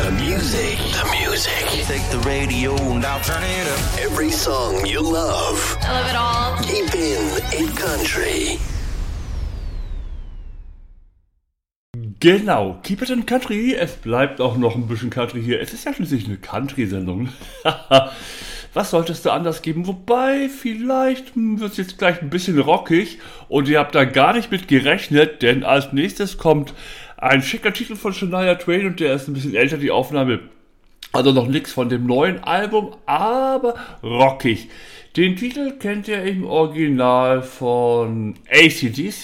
The music. Take the radio and I'll turn it up. Every song you love. I love it all. Keep in country. Genau, Keep It in Country. Es bleibt auch noch ein bisschen Country hier. Es ist ja schließlich eine Country-Sendung. Was solltest du anders geben? Wobei, vielleicht wird es jetzt gleich ein bisschen rockig und ihr habt da gar nicht mit gerechnet, denn als nächstes kommt ein schicker Titel von Shania Twain und der ist ein bisschen älter, die Aufnahme. Also noch nichts von dem neuen Album, aber rockig. Den Titel kennt ihr im Original von AC/DC.